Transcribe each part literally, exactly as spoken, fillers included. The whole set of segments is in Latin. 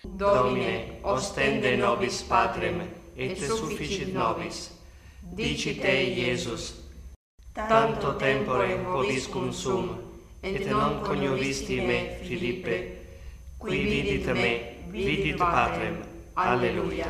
Domine, ostende nobis patrem, et sufficit nobis. Dici te, Iesus, tanto tempore vobiscum sum, et non coniovisti me, Philippe, qui vidit me, vidit patrem. Alleluia.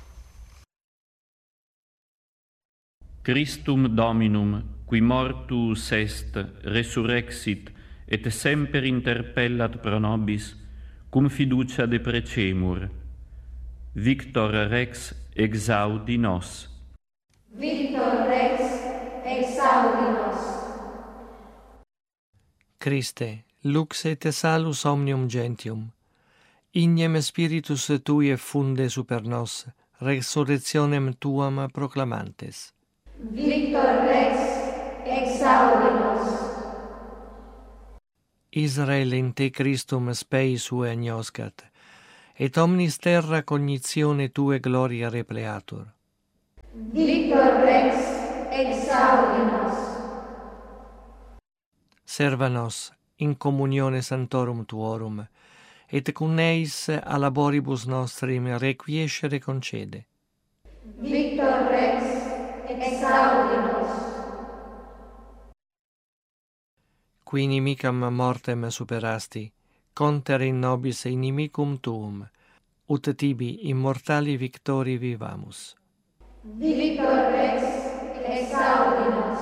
Christum Dominum, qui mortuus est, resurrexit, et semper interpellat pro nobis, cum fiducia deprecemur. Victor Rex exaudi nos. Victor Rex exaudi nos. Christe, lux et salus omnium gentium, ignem spiritus tui effunde super nos, resurrectionem tuam proclamantes. Victor Rex exaudi nos. Israel in te Christum spei sue agnoscat, et omnis terra cognitione tue gloria repleatur. Victor Rex exaudi nos. Serva nos in communione santorum tuorum, et cum eis a laboribus nostrim requiescere concede. Victor Rex exaudi nos. Qui inimicam mortem superasti, contere in nobis inimicum tuum, ut tibi immortali victori vivamus. Victor Rex exaudi nos.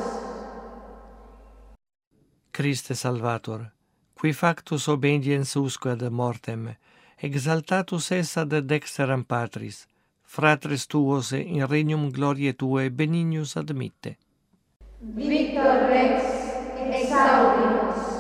Christe Salvator, qui factus obediens usque ad mortem, exaltatus es ad dexteram Patris, fratres tuos in regnum gloriae Tuae benignus admitte. Victor Rex exaudi nos.